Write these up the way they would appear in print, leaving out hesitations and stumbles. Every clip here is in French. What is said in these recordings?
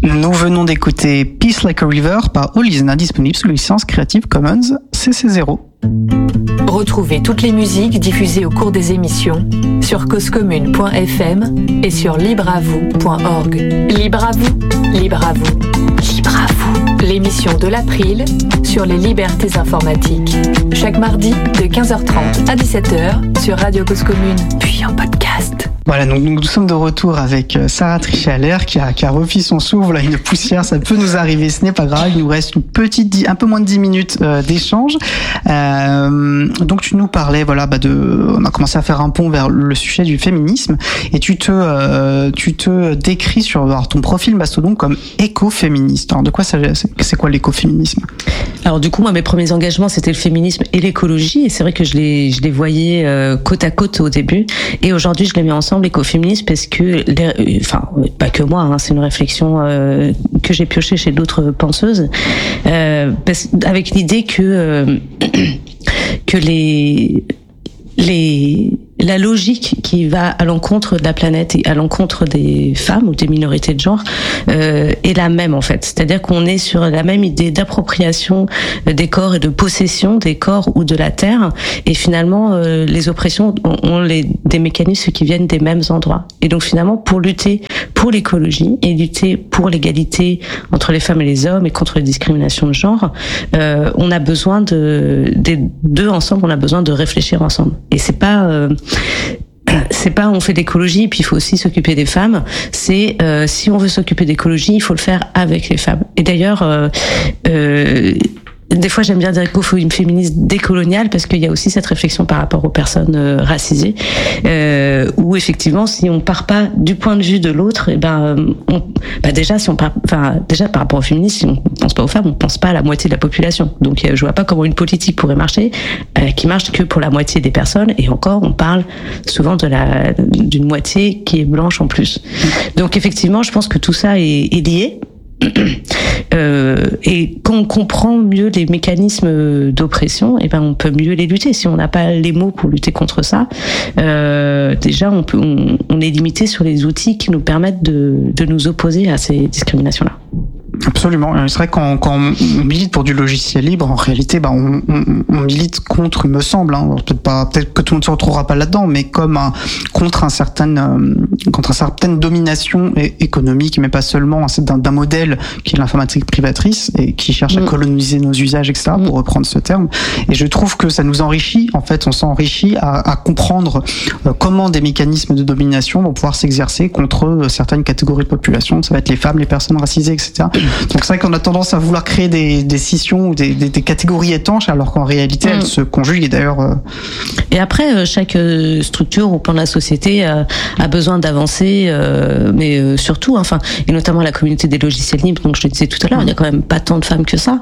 Nous venons d'écouter Peace Like a River par Olizna, disponible sous licence Creative Commons CC0. Retrouvez toutes les musiques diffusées au cours des émissions sur causecommune.fm et sur libreavou.org. Libre à vous, libre à vous, libre à vous. L'émission de l'April sur les libertés informatiques. Chaque mardi de 15h30 à 17h sur Radio Cause Commune, puis en podcast. Voilà, donc nous sommes de retour avec Sarah Trichet-Allaire qui a refait son souffle, là, une poussière, ça peut nous arriver, ce n'est pas grave, il nous reste un peu moins de 10 minutes d'échange. Donc tu nous parlais, voilà, on a commencé à faire un pont vers le sujet du féminisme, et tu te décris sur ton profil Mastodon comme écoféministe. Alors de quoi c'est quoi l'écoféminisme? Alors du coup, moi, mes premiers engagements, c'était le féminisme et l'écologie, et c'est vrai que je les voyais côte à côte au début, et aujourd'hui, je les mets ensemble, l'écoféminisme, parce que, pas que moi, hein, c'est une réflexion que j'ai piochée chez d'autres penseuses, avec l'idée que la logique qui va à l'encontre de la planète et à l'encontre des femmes ou des minorités de genre est la même en fait. C'est-à-dire qu'on est sur la même idée d'appropriation des corps et de possession des corps ou de la terre. Et finalement, les oppressions ont des mécanismes qui viennent des mêmes endroits. Et donc finalement, pour lutter pour l'écologie et lutter pour l'égalité entre les femmes et les hommes et contre les discriminations de genre, on a besoin des deux ensemble. On a besoin de réfléchir ensemble. Et c'est pas on fait d'écologie et puis il faut aussi s'occuper des femmes. C'est si on veut s'occuper d'écologie, il faut le faire avec les femmes. Et d'ailleurs, des fois, j'aime bien dire écoféministe décolonial parce qu'il y a aussi cette réflexion par rapport aux personnes racisées, où effectivement, si on part pas du point de vue de l'autre, déjà par rapport aux féministes, si on pense pas aux femmes, on pense pas à la moitié de la population. Donc, je vois pas comment une politique pourrait marcher qui marche que pour la moitié des personnes. Et encore, on parle souvent d'une moitié qui est blanche en plus. Donc, effectivement, je pense que tout ça est lié. Et quand on comprend mieux les mécanismes d'oppression, on peut mieux les lutter. Si on n'a pas les mots pour lutter contre ça, déjà on est limité sur les outils qui nous permettent de nous opposer à ces discriminations-là. Absolument. C'est vrai que quand on milite pour du logiciel libre, en réalité, on milite contre, il me semble, hein, peut-être que tout le monde ne se retrouvera pas là-dedans, mais contre une certaine domination économique, mais pas seulement, c'est d'un modèle qui est l'informatique privatrice et qui cherche à coloniser nos usages, etc., pour reprendre ce terme. Et je trouve que ça nous enrichit. En fait, on s'enrichit à comprendre comment des mécanismes de domination vont pouvoir s'exercer contre certaines catégories de population. Ça va être les femmes, les personnes racisées, etc. Donc c'est vrai qu'on a tendance à vouloir créer des scissions ou des catégories étanches, alors qu'en réalité elles se conjuguent. Et d'ailleurs et après chaque structure au plan de la société a besoin d'avancer, mais surtout et notamment la communauté des logiciels libres. Donc je le disais tout à l'heure, il y a quand même pas tant de femmes que ça.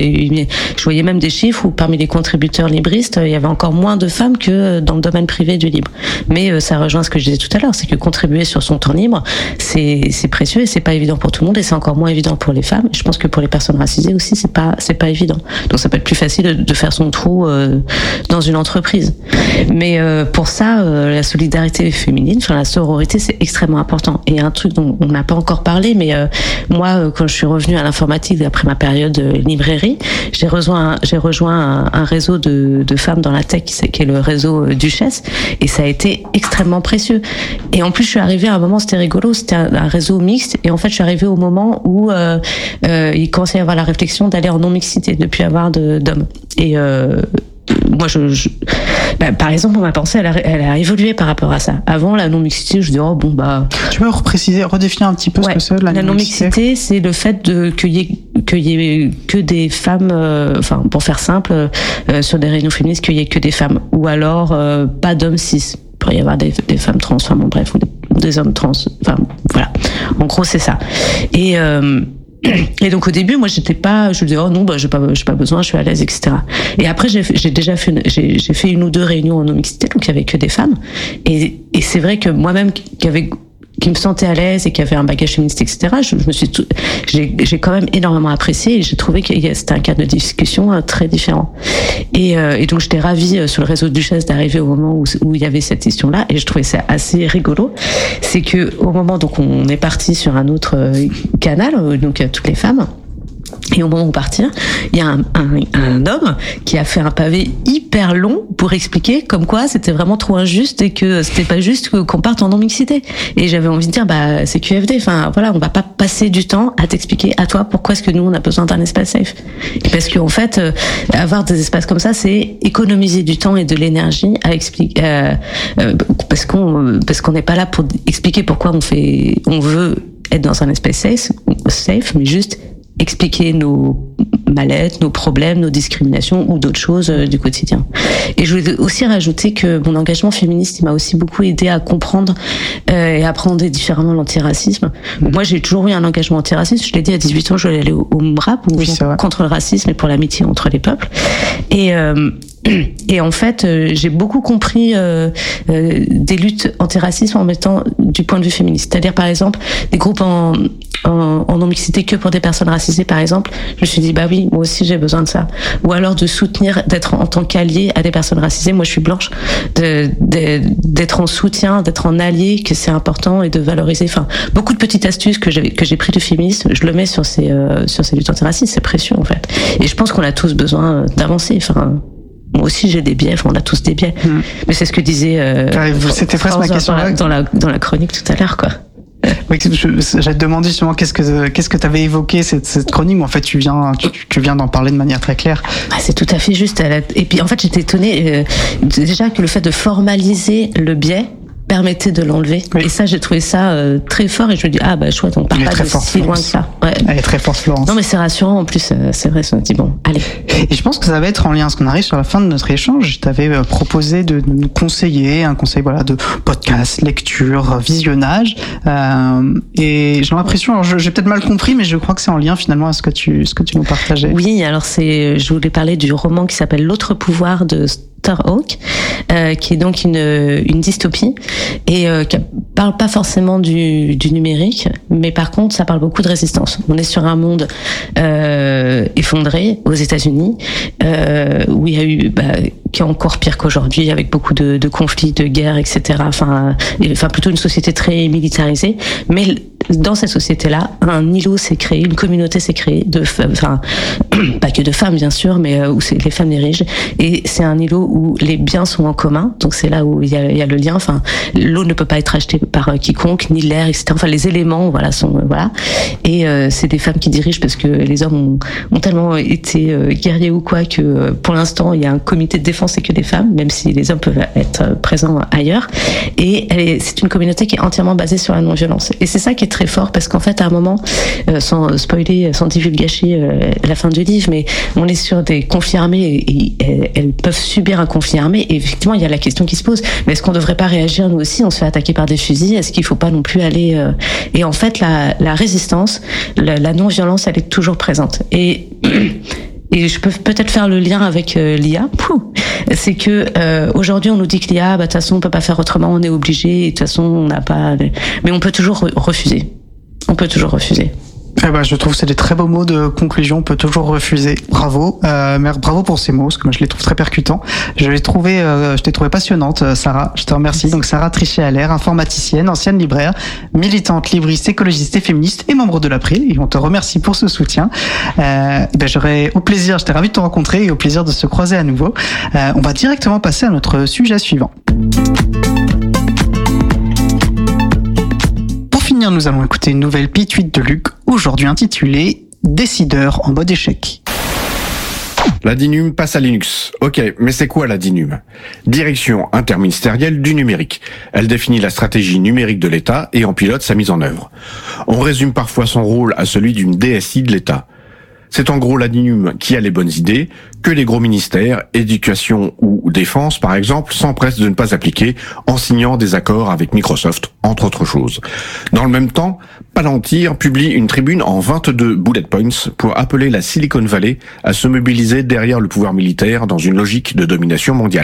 Je voyais même des chiffres où parmi les contributeurs libristes, il y avait encore moins de femmes que dans le domaine privé du libre. Mais ça rejoint ce que je disais tout à l'heure, c'est que contribuer sur son temps libre, c'est précieux et c'est pas évident pour tout le monde, et c'est encore moins évident pour les femmes. Je pense que pour les personnes racisées aussi, c'est pas évident. Donc ça peut être plus facile de faire son trou dans une entreprise. Mais pour ça, la solidarité féminine, la sororité, c'est extrêmement important. Et un truc dont on n'a pas encore parlé, mais moi, quand je suis revenue à l'informatique après ma période librairie, j'ai rejoint un réseau de femmes dans la tech qui est le réseau Duchesse, et ça a été extrêmement précieux. Et en plus, je suis arrivée à un moment, c'était rigolo, c'était un réseau mixte, et en fait, je suis arrivée au moment où il commençait à y avoir la réflexion d'aller en non-mixité, de plus avoir d'hommes. Et moi, par exemple, ma pensée, elle a évolué par rapport à ça. Avant, la non-mixité, je dis, Tu peux redéfinir un petit peu ce que c'est, la non-mixité, c'est le fait qu'il y ait que des femmes, pour faire simple, sur des réunions féministes, qu'il y ait que des femmes. Ou alors, pas d'hommes cis. Il pourrait y avoir des femmes trans, bref, ou des hommes trans. Voilà. En gros, c'est ça. Et donc au début, moi je me disais j'ai pas besoin, je suis à l'aise, etc. Et après j'ai fait une ou deux réunions en non-mixité, donc il y avait que des femmes. Et c'est vrai que moi-même qui avait qui me sentait à l'aise et qui avait un bagage féministe, etc. J'ai quand même énormément apprécié et j'ai trouvé que c'était un cadre de discussion très différent. Et donc j'étais ravie sur le réseau Duchesse d'arriver au moment où il y avait cette question-là, et je trouvais ça assez rigolo. C'est que au moment, donc on est parti sur un autre canal, donc toutes les femmes. Et au moment où partir, il y a un homme qui a fait un pavé hyper long pour expliquer comme quoi c'était vraiment trop injuste et que c'était pas juste qu'on parte en non-mixité. Et j'avais envie de dire, c'est QFD. Enfin, voilà, on va pas passer du temps à t'expliquer à toi pourquoi est-ce que nous on a besoin d'un espace safe. Et parce qu'en fait, avoir des espaces comme ça, c'est économiser du temps et de l'énergie à expliquer, parce qu'on n'est pas là pour expliquer pourquoi on veut être dans un espace safe, mais juste expliquer nos mal-être, nos problèmes, nos discriminations ou d'autres choses du quotidien. Et je voulais aussi rajouter que mon engagement féministe, il m'a aussi beaucoup aidé à comprendre et apprendre différemment l'antiracisme. Moi, j'ai toujours eu un engagement antiraciste. Je l'ai dit, à 18 ans, je voulais aller au MRAP, contre le racisme et pour l'amitié entre les peuples. Et en fait, j'ai beaucoup compris des luttes antiracistes en mettant du point de vue féministe. C'est-à-dire, par exemple, des groupes en non-mixité que pour des personnes racisées, par exemple. Je me suis dit, oui, moi aussi j'ai besoin de ça. Ou alors de soutenir, d'être en tant qu'allié à des personnes racisées. Moi, je suis blanche, d'être en soutien, d'être en allié, que c'est important, et de valoriser. Enfin, beaucoup de petites astuces que j'ai pris du féminisme, je le mets sur ces luttes antiracistes. C'est précieux, en fait. Et je pense qu'on a tous besoin d'avancer. Enfin, moi aussi j'ai des biais, on a tous des biais. Mais c'est ce que disait c'était presque ma question dans la chronique tout à l'heure, quoi. Oui, j'allais te demander justement qu'est-ce que tu avais évoqué cette chronique, mais en fait tu viens d'en parler de manière très claire. C'est tout à fait juste. Et puis en fait j'étais étonnée déjà que le fait de formaliser le biais permettait de l'enlever. Oui. Et ça, j'ai trouvé ça très fort, et je me dis, chouette, on part pas de si loin que ça. Ouais. Elle est très forte, Florence. Non, mais c'est rassurant, en plus, c'est vrai, on se dit, bon, allez. Et je pense que ça va être en lien, parce qu'on arrive sur la fin de notre échange. Je t'avais proposé de nous conseiller un conseil, de podcast, lecture, visionnage, et j'ai l'impression, alors j'ai peut-être mal compris, mais je crois que c'est en lien finalement à ce que tu nous partageais. Oui, alors je voulais parler du roman qui s'appelle L'autre pouvoir de Hawke, qui est donc une dystopie et qui parle pas forcément du numérique, mais par contre ça parle beaucoup de résistance. On est sur un monde effondré aux États-Unis, où il y a eu qui est encore pire qu'aujourd'hui, avec beaucoup de conflits, de guerres, etc. Enfin plutôt une société très militarisée. Mais dans cette société-là, un îlot s'est créé, une communauté s'est créée pas que de femmes bien sûr, mais où les femmes dirigent. Et c'est un îlot où les biens sont en commun, donc c'est là où il y a le lien. Enfin, l'eau ne peut pas être achetée par quiconque, ni l'air, etc. Enfin, les éléments, sont. Et c'est des femmes qui dirigent parce que les hommes ont tellement été guerriers ou quoi que pour l'instant il y a un comité de défense et que des femmes, même si les hommes peuvent être présents ailleurs. Et c'est une communauté qui est entièrement basée sur la non-violence. Et c'est ça qui est très fort, parce qu'en fait, à un moment, sans spoiler, sans divulgacher la fin du livre, mais on est sur des conflits armés et elles peuvent subir un conflit armé. Et effectivement, il y a la question qui se pose, mais est-ce qu'on ne devrait pas réagir nous aussi? On se fait attaquer par des fusils, est-ce qu'il ne faut pas non plus aller... Et en fait, la résistance, la non-violence, elle est toujours présente. Et je peux peut-être faire le lien avec l'IA. C'est que aujourd'hui on nous dit que l'IA, de toute façon on peut pas faire autrement, on est obligé, et de toute façon on n'a pas. Mais on peut toujours refuser. On peut toujours refuser. Je trouve que c'est des très beaux mots de conclusion. On peut toujours refuser. Bravo, bravo pour ces mots, parce que moi je les trouve très percutants. Je t'ai trouvé passionnante, Sarah. Je te remercie. Merci. Donc Sarah Trichet-Allaire, informaticienne, ancienne libraire, militante, libriste, écologiste et féministe, et membre de l'April. Et on te remercie pour ce soutien. J'étais ravi de te rencontrer et au plaisir de se croiser à nouveau. On va directement passer à notre sujet suivant. Nous allons écouter une nouvelle pituite de Luc, aujourd'hui intitulée « Décideur en mode échec ». La DINUM passe à Linux. Ok, mais c'est quoi la DINUM? Direction interministérielle du numérique. Elle définit la stratégie numérique de l'État et en pilote sa mise en œuvre. On résume parfois son rôle à celui d'une DSI de l'État. C'est en gros la DINUM qui a les bonnes idées, que les gros ministères, éducation ou défense par exemple, s'empressent de ne pas appliquer en signant des accords avec Microsoft, entre autres choses. Dans le même temps, Palantir publie une tribune en 22 bullet points pour appeler la Silicon Valley à se mobiliser derrière le pouvoir militaire dans une logique de domination mondiale.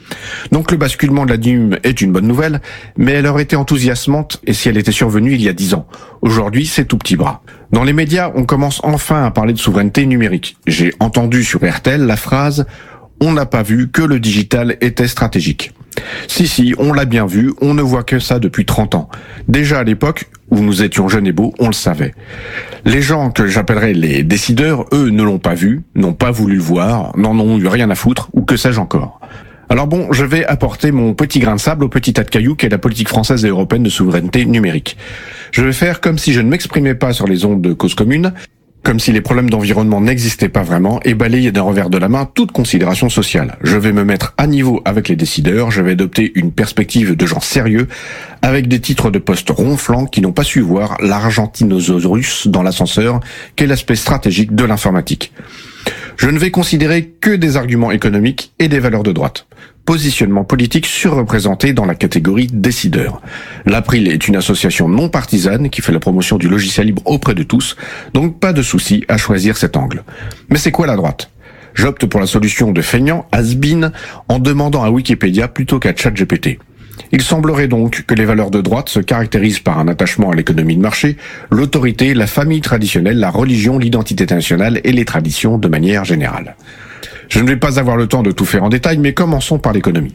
Donc le basculement de la DINUM est une bonne nouvelle, mais elle aurait été enthousiasmante et si elle était survenue il y a 10 ans. Aujourd'hui, c'est tout petit bras. Dans les médias, on commence enfin à parler de souveraineté numérique. J'ai entendu sur RTL la phrase « On n'a pas vu que le digital était stratégique ». Si, on l'a bien vu, on ne voit que ça depuis 30 ans. Déjà à l'époque, où nous étions jeunes et beaux, on le savait. Les gens que j'appellerais les décideurs, eux, ne l'ont pas vu, n'ont pas voulu le voir, n'en ont eu rien à foutre, ou que sais-je encore. Alors bon, je vais apporter mon petit grain de sable au petit tas de cailloux qu'est la politique française et européenne de souveraineté numérique. Je vais faire comme si je ne m'exprimais pas sur les ondes de Cause Commune, comme si les problèmes d'environnement n'existaient pas vraiment, et balayer d'un revers de la main toute considération sociale. Je vais me mettre à niveau avec les décideurs, je vais adopter une perspective de gens sérieux, avec des titres de poste ronflants qui n'ont pas su voir l'Argentinosaurus dans l'ascenseur, qu'est l'aspect stratégique de l'informatique. Je ne vais considérer que des arguments économiques et des valeurs de droite. Positionnement politique surreprésenté dans la catégorie décideur. L'April est une association non partisane qui fait la promotion du logiciel libre auprès de tous, donc pas de souci à choisir cet angle. Mais c'est quoi la droite ? J'opte pour la solution de feignant, has-been, en demandant à Wikipédia plutôt qu'à ChatGPT. Il semblerait donc que les valeurs de droite se caractérisent par un attachement à l'économie de marché, l'autorité, la famille traditionnelle, la religion, l'identité nationale et les traditions de manière générale. Je ne vais pas avoir le temps de tout faire en détail, mais commençons par l'économie.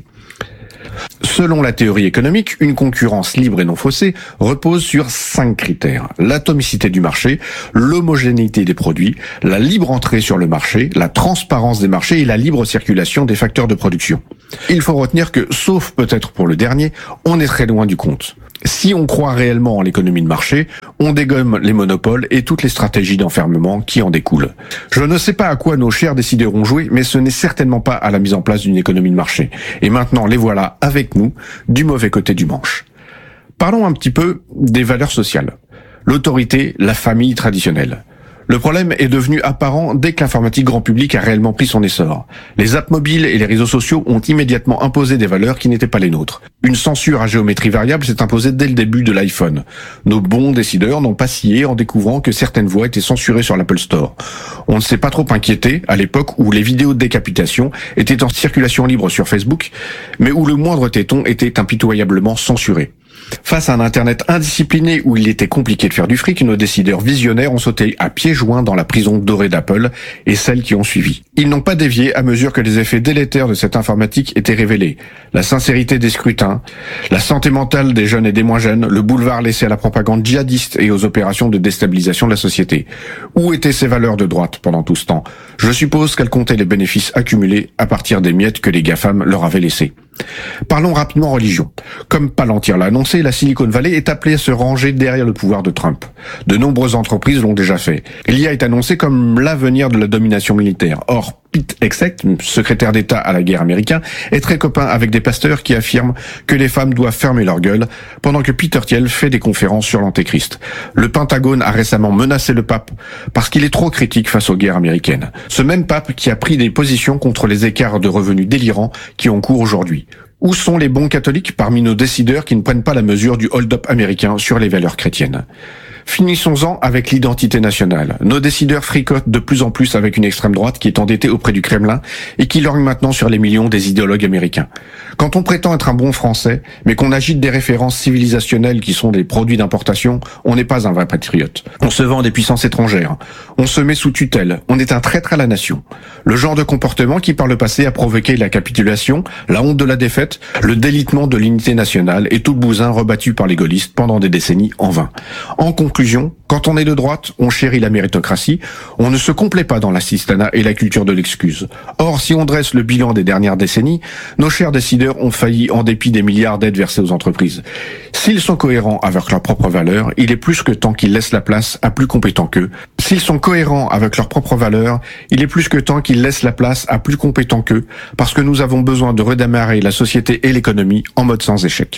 Selon la théorie économique, une concurrence libre et non faussée repose sur 5 critères. L'atomicité du marché, l'homogénéité des produits, la libre entrée sur le marché, la transparence des marchés et la libre circulation des facteurs de production. Il faut retenir que, sauf peut-être pour le dernier, on est très loin du compte. Si on croit réellement en l'économie de marché, on dégomme les monopoles et toutes les stratégies d'enfermement qui en découlent. Je ne sais pas à quoi nos chers décideurs ont joué, mais ce n'est certainement pas à la mise en place d'une économie de marché. Et maintenant, les voilà avec nous, du mauvais côté du manche. Parlons un petit peu des valeurs sociales. L'autorité, la famille traditionnelle. Le problème est devenu apparent dès que l'informatique grand public a réellement pris son essor. Les apps mobiles et les réseaux sociaux ont immédiatement imposé des valeurs qui n'étaient pas les nôtres. Une censure à géométrie variable s'est imposée dès le début de l'iPhone. Nos bons décideurs n'ont pas scié en découvrant que certaines voix étaient censurées sur l'Apple Store. On ne s'est pas trop inquiété à l'époque où les vidéos de décapitation étaient en circulation libre sur Facebook, mais où le moindre téton était impitoyablement censuré. Face à un Internet indiscipliné où il était compliqué de faire du fric, nos décideurs visionnaires ont sauté à pieds joints dans la prison dorée d'Apple et celles qui ont suivi. Ils n'ont pas dévié à mesure que les effets délétères de cette informatique étaient révélés. La sincérité des scrutins, la santé mentale des jeunes et des moins jeunes, le boulevard laissé à la propagande djihadiste et aux opérations de déstabilisation de la société. Où étaient ces valeurs de droite pendant tout ce temps ? Je suppose qu'elles comptaient les bénéfices accumulés à partir des miettes que les GAFAM leur avaient laissées. Parlons rapidement religion. Comme Palantir l'a annoncé, la Silicon Valley est appelée à se ranger derrière le pouvoir de Trump. De nombreuses entreprises l'ont déjà fait. L'IA est annoncée comme l'avenir de la domination militaire. Or, Pete Hegseth, secrétaire d'État à la guerre américain, est très copain avec des pasteurs qui affirment que les femmes doivent fermer leur gueule, pendant que Peter Thiel fait des conférences sur l'antéchrist. Le Pentagone a récemment menacé le pape parce qu'il est trop critique face aux guerres américaines. Ce même pape qui a pris des positions contre les écarts de revenus délirants qui ont cours aujourd'hui. Où sont les bons catholiques parmi nos décideurs qui ne prennent pas la mesure du hold-up américain sur les valeurs chrétiennes ? Finissons-en avec l'identité nationale. Nos décideurs fricotent de plus en plus avec une extrême droite qui est endettée auprès du Kremlin et qui lorgne maintenant sur les millions des idéologues américains. Quand on prétend être un bon Français, mais qu'on agite des références civilisationnelles qui sont des produits d'importation, on n'est pas un vrai patriote. On se vend des puissances étrangères. On se met sous tutelle. On est un traître à la nation. Le genre de comportement qui par le passé a provoqué la capitulation, la honte de la défaite, le délitement de l'unité nationale et tout le bousin rebattu par les gaullistes pendant des décennies en vain. En conclusion, quand on est de droite, on chérit la méritocratie, on ne se complaît pas dans l'assistanat et la culture de l'excuse. Or, si on dresse le bilan des dernières décennies, nos chers décideurs ont failli en dépit des milliards d'aides versées aux entreprises. S'ils sont cohérents avec leurs propres valeurs, il est plus que temps qu'ils laissent la place à plus compétents qu'eux. S'ils sont cohérents avec leurs propres valeurs, il est plus que temps qu'ils laissent la place à plus compétents qu'eux, parce que nous avons besoin de redémarrer la société et l'économie en mode sans échec.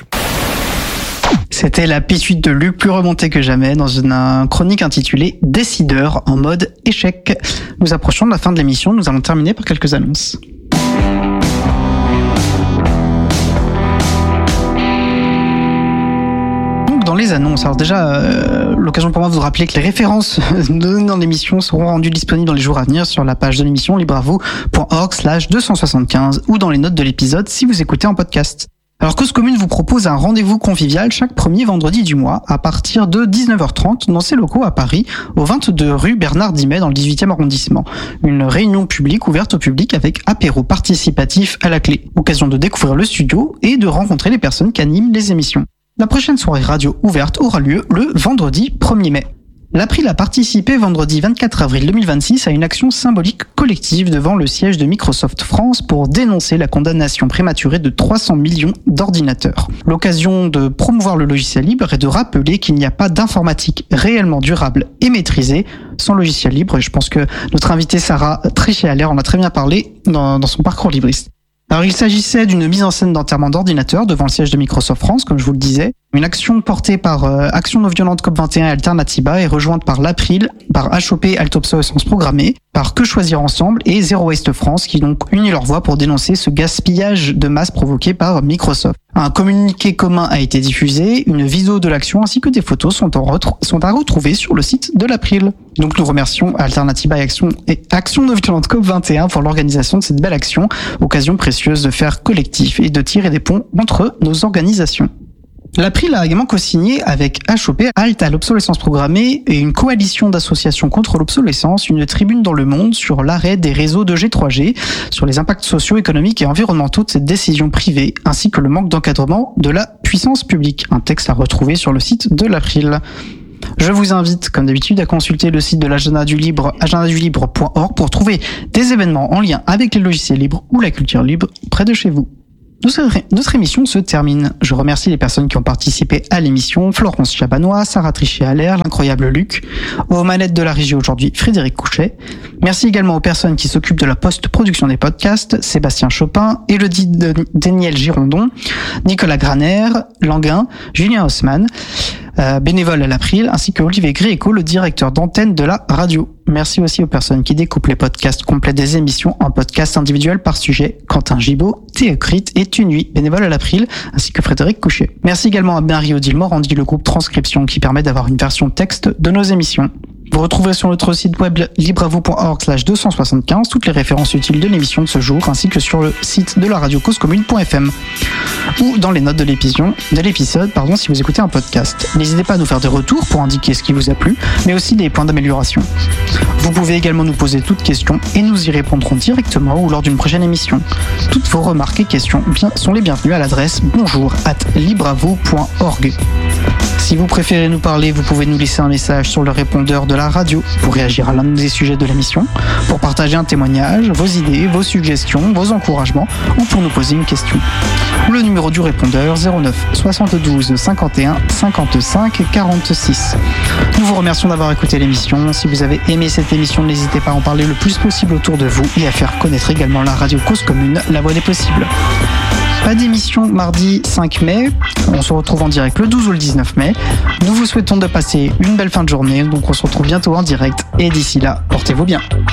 C'était la P8 de Luc, plus remontée que jamais, dans une chronique intitulée « Décideurs en mode échec ». Nous approchons de la fin de l'émission, nous allons terminer par quelques annonces. Donc dans les annonces. Alors déjà, l'occasion pour moi de vous rappeler que les références données dans l'émission seront rendues disponibles dans les jours à venir sur la page de l'émission libreavoue.org/275 ou dans les notes de l'épisode si vous écoutez en podcast. Alors Cause Commune vous propose un rendez-vous convivial chaque premier vendredi du mois à partir de 19h30 dans ses locaux à Paris, au 22 rue Bernard Dimet dans le 18e arrondissement. Une réunion publique ouverte au public avec apéro participatif à la clé. Occasion de découvrir le studio et de rencontrer les personnes qui animent les émissions. La prochaine soirée radio ouverte aura lieu le vendredi 1er mai. L'April a participé vendredi 24 avril 2026 à une action symbolique collective devant le siège de Microsoft France pour dénoncer la condamnation prématurée de 300 millions d'ordinateurs. L'occasion de promouvoir le logiciel libre et de rappeler qu'il n'y a pas d'informatique réellement durable et maîtrisée sans logiciel libre. Et je pense que notre invitée Sarah Trichet-Allaire en a très bien parlé dans son parcours libriste. Alors il s'agissait d'une mise en scène d'enterrement d'ordinateurs devant le siège de Microsoft France, comme je vous le disais. Une action portée par Action non violente COP21 et Alternatiba et rejointe par l'April, par HOP Halte Obsolescence Programmée, par Que Choisir Ensemble et Zero Waste France qui donc unit leurs voix pour dénoncer ce gaspillage de masse provoqué par Microsoft. Un communiqué commun a été diffusé, une vidéo de l'action ainsi que des photos sont à retrouver sur le site de l'April. Donc nous remercions Alternatiba et Action non violente COP21 pour l'organisation de cette belle action, occasion précieuse de faire collectif et de tirer des ponts entre nos organisations. L'April a également co-signé avec HOP, Halte à l'obsolescence programmée et une coalition d'associations contre l'obsolescence, une tribune dans le monde sur l'arrêt des réseaux de G3G, sur les impacts sociaux, économiques et environnementaux de cette décision privée, ainsi que le manque d'encadrement de la puissance publique. Un texte à retrouver sur le site de l'April. Je vous invite, comme d'habitude, à consulter le site de l'Agenda du Libre, agendadulibre.org, pour trouver des événements en lien avec les logiciels libres ou la culture libre près de chez vous. Notre émission se termine. Je remercie les personnes qui ont participé à l'émission. Florence Chabanois, Sarah Trichet-Allaire, l'incroyable Luc. Aux manettes de la régie aujourd'hui, Frédéric Couchet. Merci également aux personnes qui s'occupent de la post-production des podcasts. Sébastien Chopin, Élodie Daniel Girondon, Nicolas Graner, Languin, Julien Haussmann, bénévole à l'April, ainsi que Olivier Gréco, le directeur d'antenne de la radio. Merci aussi aux personnes qui découpent les podcasts complets des émissions en podcasts individuels par sujet. Quentin Gibaud, Théocrite et Tunuit, bénévole à l'April, ainsi que Frédéric Couchet. Merci également à Marie-Odile Morandi, le groupe Transcription, qui permet d'avoir une version texte de nos émissions. Vous retrouverez sur notre site web libreavoue.org/275 toutes les références utiles de l'émission de ce jour, ainsi que sur le site de la radio causecommune.fm ou dans les notes de l'épisode, si vous écoutez un podcast. N'hésitez pas à nous faire des retours pour indiquer ce qui vous a plu, mais aussi des points d'amélioration. Vous pouvez également nous poser toutes questions et nous y répondrons directement ou lors d'une prochaine émission. Toutes vos remarques et questions sont les bienvenues à l'adresse bonjour@libreavoue.org. Si vous préférez nous parler, vous pouvez nous laisser un message sur le répondeur de la radio pour réagir à l'un des sujets de l'émission, pour partager un témoignage, vos idées, vos suggestions, vos encouragements ou pour nous poser une question. Le numéro du répondeur 09 72 51 55 46. Nous vous remercions d'avoir écouté l'émission. Si vous avez aimé cette émission, n'hésitez pas à en parler le plus possible autour de vous et à faire connaître également la radio Cause Commune, la voix des possibles. Pas d'émission mardi 5 mai, on se retrouve en direct le 12 ou le 19 mai. Nous vous souhaitons de passer une belle fin de journée, donc on se retrouve bientôt en direct et d'ici là, portez-vous bien.